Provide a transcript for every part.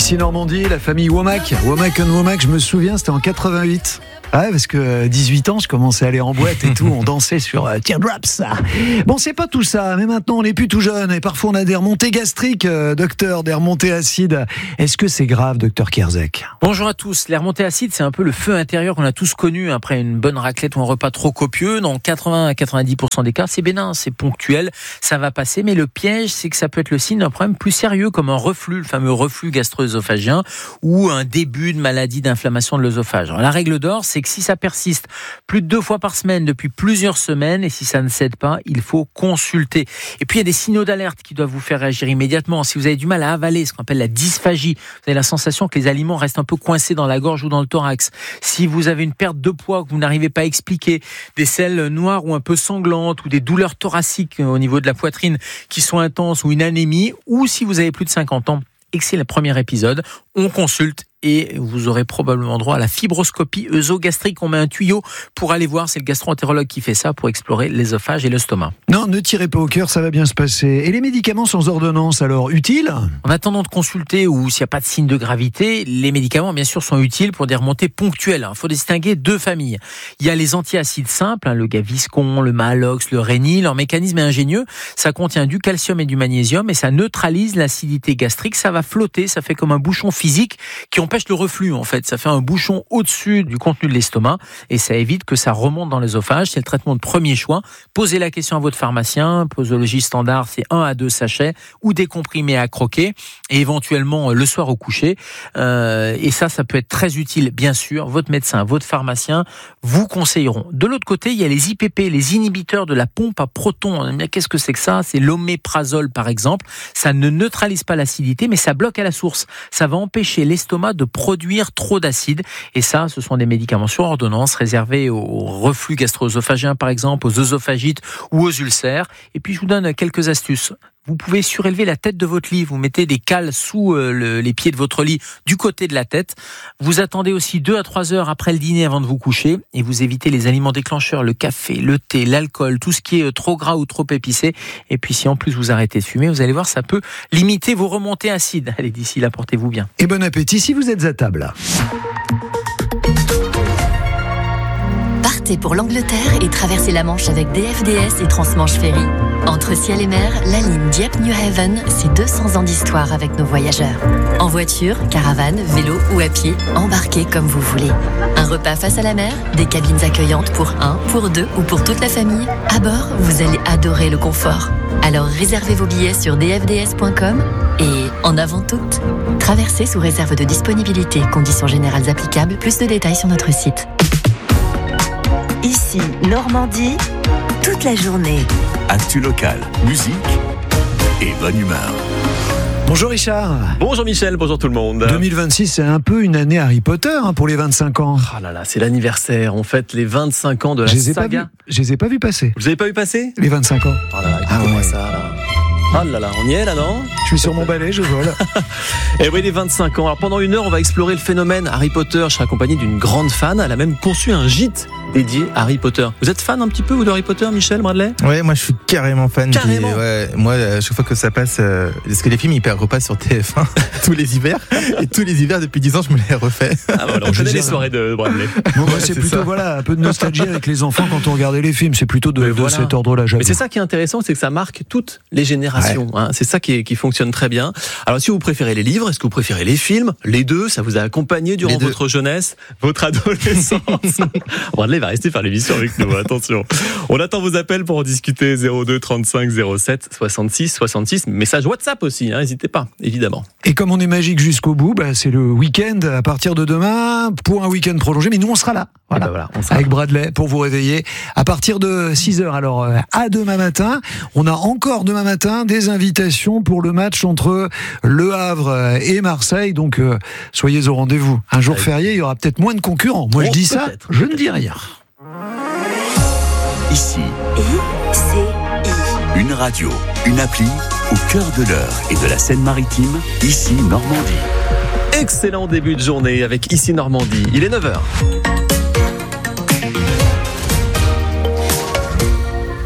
Ici Normandie, la famille Womack, Womack & Womack, je me souviens, c'était en 88. Ouais, parce que 18 ans, je commençais à aller en boîte et tout, on dansait sur Teardrops. Bon, c'est pas tout ça, mais maintenant on n'est plus tout jeune et parfois on a des remontées gastriques, docteur, des remontées acides. Est-ce que c'est grave, docteur Kierzek ? Bonjour à tous. Les remontées acides, c'est un peu le feu intérieur qu'on a tous connu après une bonne raclette ou un repas trop copieux. Dans 80 à 90% des cas, c'est bénin, c'est ponctuel, ça va passer. Mais le piège, c'est que ça peut être le signe d'un problème plus sérieux, comme un reflux, le fameux reflux gastro-œsophagien, ou un début de maladie d'inflammation de l'œsophage. Alors, la règle d'or, c'est que si ça persiste plus de 2 fois par semaine depuis plusieurs semaines et si ça ne cède pas, il faut consulter. Et puis il y a des signaux d'alerte qui doivent vous faire réagir immédiatement. Si vous avez du mal à avaler, ce qu'on appelle la dysphagie, vous avez la sensation que les aliments restent un peu coincés dans la gorge ou dans le thorax. Si vous avez une perte de poids que vous n'arrivez pas à expliquer, des selles noires ou un peu sanglantes ou des douleurs thoraciques au niveau de la poitrine qui sont intenses ou une anémie, ou si vous avez plus de 50 ans et que c'est le premier épisode, on consulte et vous aurez probablement droit à la fibroscopie œsogastrique. On met un tuyau pour aller voir, c'est le gastro-entérologue qui fait ça, pour explorer l'œsophage et l'estomac. Non, ne tirez pas au cœur, ça va bien se passer. Et les médicaments sans ordonnance, alors, utiles ? En attendant de consulter ou s'il n'y a pas de signe de gravité, les médicaments, bien sûr, sont utiles pour des remontées ponctuelles. Il faut distinguer 2 familles. Il y a les antiacides simples, le Gaviscon, le Maalox, le Réni. Leur mécanisme est ingénieux. Ça contient du calcium et du magnésium et ça neutralise l'acidité gastrique. Ça va flotter, ça fait comme un bouchon physique qui empêche le reflux, en fait. Ça fait un bouchon au-dessus du contenu de l'estomac et ça évite que ça remonte dans l'œsophage. C'est le traitement de premier choix. Posez la question à votre pharmacien. Posologie standard, c'est 1 à 2 sachets ou des comprimés à croquer et éventuellement le soir au coucher. Et ça peut être très utile, bien sûr. Votre médecin, votre pharmacien vous conseilleront. De l'autre côté, il y a les IPP, les inhibiteurs de la pompe à protons. Mais qu'est-ce que c'est que ça ? C'est l'oméprazole, par exemple. Ça ne neutralise pas l'acidité, mais ça bloque à la source. Ça va empêcher l'estomac de produire trop d'acide. Et ça, ce sont des médicaments sur ordonnance réservés au reflux gastro-œsophagien, par exemple, aux œsophagites ou aux ulcères. Et puis, je vous donne quelques astuces. Vous pouvez surélever la tête de votre lit. Vous mettez des cales sous les pieds de votre lit du côté de la tête. Vous attendez aussi 2 à 3 heures après le dîner avant de vous coucher et vous évitez les aliments déclencheurs, le café, le thé, l'alcool, tout ce qui est trop gras ou trop épicé. Et puis si en plus vous arrêtez de fumer, vous allez voir, ça peut limiter vos remontées acides. Allez, d'ici là, portez-vous bien. Et bon appétit si vous êtes à table. Partez pour l'Angleterre et traversez la Manche avec DFDS et Transmanche Ferry. Entre ciel et mer, la ligne Dieppe-New Haven, c'est 200 ans d'histoire avec nos voyageurs. En voiture, caravane, vélo ou à pied, embarquez comme vous voulez. Un repas face à la mer, des cabines accueillantes pour 1, pour 2 ou pour toute la famille. À bord, vous allez adorer le confort. Alors réservez vos billets sur dfds.com et en avant toute, traversez sous réserve de disponibilité. Conditions générales applicables, plus de détails sur notre site. Ici, Normandie, toute la journée. Actu locale, musique et bonne humeur. Bonjour Richard. Bonjour Michel, bonjour tout le monde. 2026, c'est un peu une année Harry Potter pour les 25 ans. Ah là là, c'est l'anniversaire. On fête les 25 ans de la saga. Je les ai pas vus passer. Vous avez pas vu passer ? Les 25 ans. Oh là là, écoutez-moi ça là. Oh là là, on y est là, non ? Je suis sur mon balai, je vole. Et oui, les 25 ans. Alors pendant 1 heure, on va explorer le phénomène Harry Potter. Je serai accompagné d'une grande fan. Elle a même conçu un gîte dédié à Harry Potter. Vous êtes fan un petit peu, vous, de Harry Potter, Michel, Bradley ? Ouais, moi je suis carrément fan. Carrément. Ouais, moi, à chaque fois que ça passe, parce que les films ils repassent sur TF1 tous les hivers. Et tous les hivers depuis 10 ans, je me les refais. Ah voilà, on connaît les soirées de Bradley. Bon, moi, c'est plutôt un peu de nostalgie avec les enfants quand on regardait les films. C'est plutôt de cet ordre-là. Mais c'est ça qui est intéressant, c'est que ça marque toutes les générations. Ouais. C'est ça qui fonctionne très bien. Alors si vous préférez les livres, est-ce que vous préférez les films ? Les deux, ça vous a accompagné durant votre jeunesse, votre adolescence. Bradley va rester faire l'émission avec nous, attention. On attend vos appels pour en discuter. 02 35 07 66 66. Message WhatsApp aussi, n'hésitez pas, évidemment. Et comme on est magique jusqu'au bout, c'est le week-end à partir de demain pour un week-end prolongé. Mais nous, on sera là. Voilà, on sera avec Bradley pour vous réveiller à partir de 6h. Alors, à demain matin, on a encore demain matin des invitations pour le match entre Le Havre et Marseille. Donc, soyez au rendez-vous. Un jour férié, il y aura peut-être moins de concurrents. Moi, je dis ça, je ne dis rien. Ici, une radio, une appli au cœur de l'Eure et de la Seine-Maritime. Ici, Normandie. Excellent début de journée avec Ici Normandie. Il est 9h.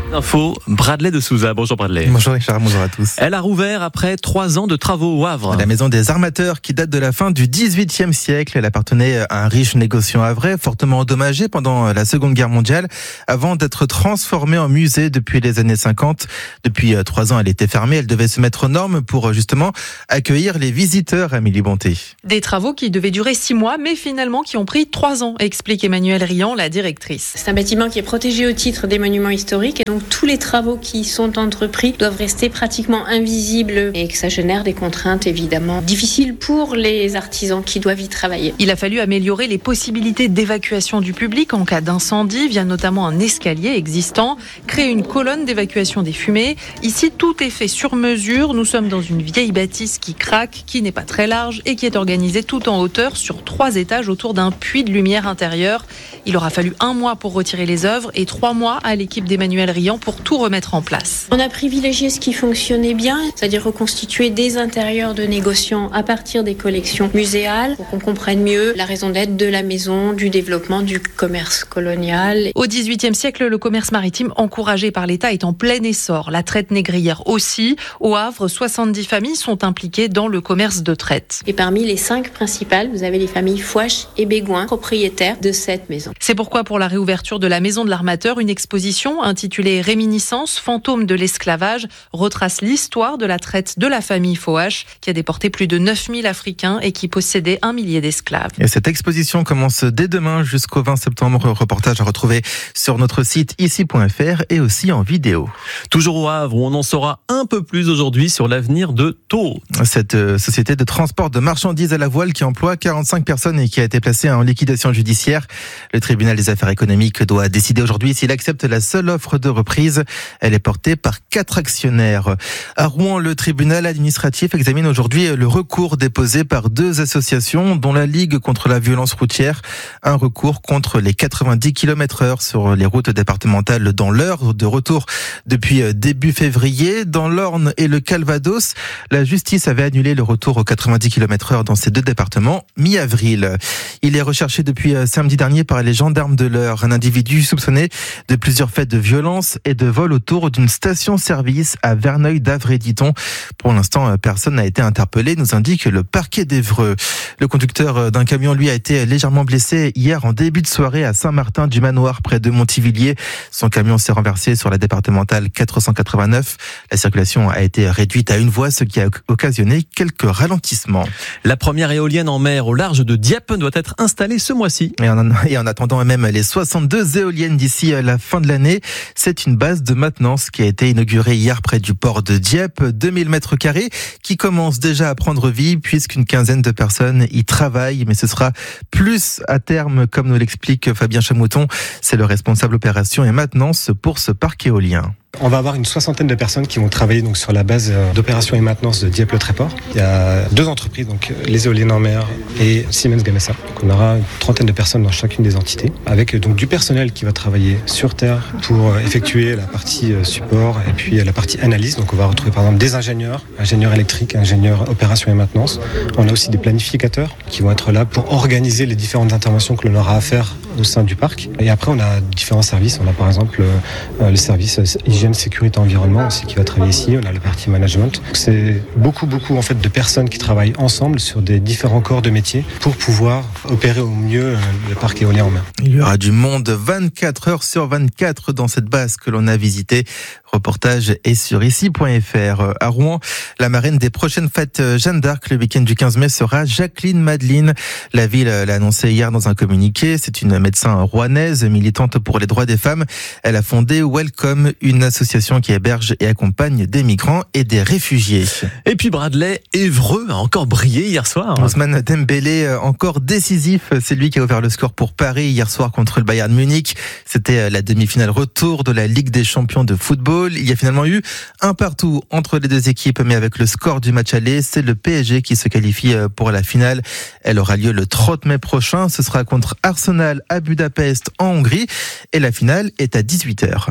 Info, Bradley de Souza. Bonjour Bradley. Bonjour Richard, bonjour à tous. Elle a rouvert après 3 ans de travaux au Havre. La maison des armateurs qui date de la fin du XVIIIe siècle. Elle appartenait à un riche négociant havrais, fortement endommagé pendant la Seconde Guerre mondiale, avant d'être transformée en musée depuis les années 50. Depuis 3 ans, elle était fermée. Elle devait se mettre aux normes pour justement accueillir les visiteurs, Amélie Bonté. Des travaux qui devaient durer 6 mois, mais finalement qui ont pris 3 ans, explique Emmanuelle Riant, la directrice. C'est un bâtiment qui est protégé au titre des monuments historiques et donc tous les travaux qui sont entrepris doivent rester pratiquement invisibles et que ça génère des contraintes évidemment difficiles pour les artisans qui doivent y travailler. Il a fallu améliorer les possibilités d'évacuation du public en cas d'incendie via notamment un escalier existant, créer une colonne d'évacuation des fumées. Ici, tout est fait sur mesure. Nous sommes dans une vieille bâtisse qui craque, qui n'est pas très large et qui est organisée tout en hauteur sur 3 étages autour d'un puits de lumière intérieur. Il aura fallu 1 mois pour retirer les œuvres et 3 mois à l'équipe d'Emmanuelle Riant pour tout remettre en place. On a privilégié ce qui fonctionnait bien, c'est-à-dire reconstituer des intérieurs de négociants à partir des collections muséales pour qu'on comprenne mieux la raison d'être de la maison, du développement du commerce colonial. Au XVIIIe siècle, le commerce maritime encouragé par l'État est en plein essor. La traite négrière aussi. Au Havre, 70 familles sont impliquées dans le commerce de traite. Et parmi les 5 principales, vous avez les familles Fouache et Bégoin, propriétaires de cette maison. C'est pourquoi pour la réouverture de la maison de l'armateur, une exposition intitulée Réminiscence, fantômes de l'esclavage, retrace l'histoire de la traite de la famille Fouache qui a déporté plus de 9000 Africains et qui possédait 1 millier d'esclaves. Et cette exposition commence dès demain jusqu'au 20 septembre. Reportage à retrouver sur notre site ici.fr et aussi en vidéo. Toujours au Havre, où on en saura un peu plus aujourd'hui sur l'avenir de Tau. Cette société de transport de marchandises à la voile qui emploie 45 personnes et qui a été placée en liquidation judiciaire. Le tribunal des affaires économiques doit décider aujourd'hui s'il accepte la seule offre de reprise. Elle est portée par 4 actionnaires. À Rouen, le tribunal administratif examine aujourd'hui le recours déposé par 2 associations, dont la Ligue contre la violence routière. Un recours contre les 90 km/h sur les routes départementales dans l'heure de retour depuis début février. Dans l'Orne et le Calvados, la justice avait annulé le retour aux 90 km/h dans ces 2 départements mi-avril. Il est recherché depuis samedi dernier par les gendarmes de l'Eure. Un individu soupçonné de plusieurs faits de violence et de vol autour d'une station-service à Verneuil-d'Avray, dit-on. Pour l'instant, personne n'a été interpellé, nous indique le parquet d'Évreux. Le conducteur d'un camion, lui, a été légèrement blessé hier en début de soirée à Saint-Martin-du-Manoir, près de Montivilliers. Son camion s'est renversé sur la départementale 489. La circulation a été réduite à 1 voie, ce qui a occasionné quelques ralentissements. La première éolienne en mer au large de Dieppe doit être installée ce mois-ci. Et en attendant même les 62 éoliennes d'ici la fin de l'année, c'est une base de maintenance qui a été inaugurée hier près du port de Dieppe, 2000 mètres carrés, qui commence déjà à prendre vie puisqu'une quinzaine de personnes y travaillent, mais ce sera plus à terme, comme nous l'explique Fabien Chamouton. C'est le responsable opération et maintenance pour ce parc éolien. On va avoir une 60aine de personnes qui vont travailler donc sur la base d'opération et maintenance de Dieppe-le-Tréport. Il y a 2 entreprises, donc les éoliennes en mer et Siemens Gamesa. Donc on aura une 30aine de personnes dans chacune des entités, avec donc du personnel qui va travailler sur terre pour effectuer la partie support et puis la partie analyse. Donc on va retrouver par exemple des ingénieurs électriques, ingénieurs opération et maintenance. On a aussi des planificateurs qui vont être là pour organiser les différentes interventions que l'on aura à faire au sein du parc. Et après on a différents services. On a par exemple le service hygiène, sécurité, environnement aussi qui va travailler ici. On a la partie management. C'est beaucoup en fait de personnes qui travaillent ensemble sur des différents corps de métier pour pouvoir opérer au mieux le parc éolien en mer. Il y aura du monde 24 heures sur 24 dans cette base que l'on a visitée. Reportage est sur ici.fr. À Rouen, la marraine des prochaines fêtes Jeanne d'Arc le week-end du 15 mai sera Jacqueline Madeline. La ville l'a annoncé hier dans un communiqué. C'est une médecin rouennaise, militante pour les droits des femmes. Elle a fondé Welcome, une association qui héberge et accompagne des migrants et des réfugiés. Et puis Bradley, Évreux a encore brillé hier soir. Ousmane Dembélé, encore décisif. C'est lui qui a ouvert le score pour Paris hier soir contre le Bayern Munich. C'était la demi-finale retour de la Ligue des champions de football. Il y a finalement eu 1-1 entre les 2 équipes, mais avec le score du match aller, c'est le PSG qui se qualifie pour la finale. Elle aura lieu le 30 mai prochain. Ce sera contre Arsenal à Budapest en Hongrie. Et la finale est à 18h.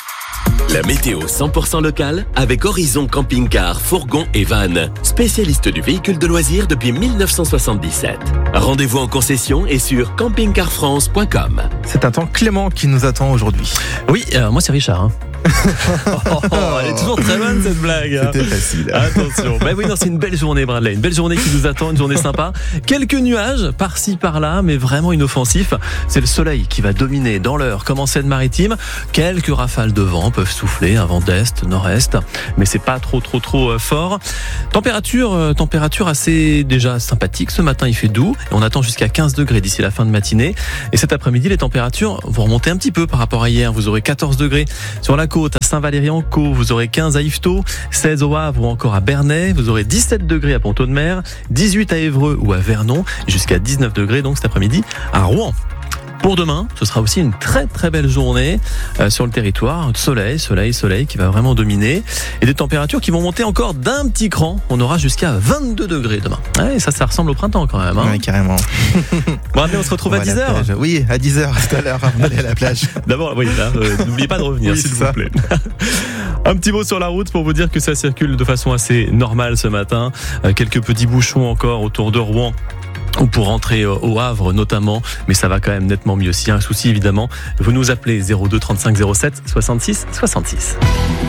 La météo 100% locale avec Horizon Camping-Car, Fourgon et Van, spécialiste du véhicule de loisirs depuis 1977. Rendez-vous en concession et sur campingcarfrance.com. C'est un temps clément qui nous attend aujourd'hui. Oui, moi c'est Richard. Elle est toujours très bonne cette blague. C'était facile. Attention. Ben oui, non, c'est une belle journée, Bradley. Une belle journée qui nous attend, une journée sympa. Quelques nuages par-ci par-là, mais vraiment inoffensifs. C'est le soleil qui va dominer dans l'heure comme en Seine-Maritime. Quelques rafales de vent peuvent souffler, un vent d'est, nord-est, mais c'est pas trop fort. Température assez déjà sympathique. Ce matin, il fait doux et on attend jusqu'à 15 degrés d'ici la fin de matinée. Et cet après-midi, les températures vont remonter un petit peu par rapport à hier. Vous aurez 14 degrés sur la côte à Saint-Valery-en-Caux, vous aurez 15 à Yvetot, 16 au Havre ou encore à Bernay, vous aurez 17 degrés à Pont-Audemer, 18 à Évreux ou à Vernon, jusqu'à 19 degrés donc cet après-midi à Rouen. Pour demain, ce sera aussi une très très belle journée sur le territoire. Soleil qui va vraiment dominer. Et des températures qui vont monter encore d'un petit cran. On aura jusqu'à 22 degrés demain. Ouais, ça ressemble au printemps quand même. Hein. Oui, carrément. Bon, allez, on se retrouve à 10h. Oui, à 10h tout à l'heure, avant d'aller à la plage. D'abord, oui, là, n'oubliez pas de revenir, oui, s'il vous plaît. Un petit mot sur la route pour vous dire que ça circule de façon assez normale ce matin. Quelques petits bouchons encore autour de Rouen, ou pour rentrer au Havre notamment, mais ça va quand même nettement mieux. S'il y a un souci, évidemment, vous nous appelez 02 35 07 66 66.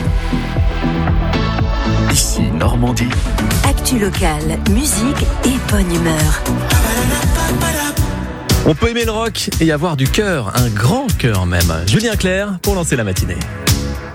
Ici Normandie. Actu locale, musique et bonne humeur. On peut aimer le rock et avoir du cœur, un grand cœur même. Julien Clerc pour lancer la matinée.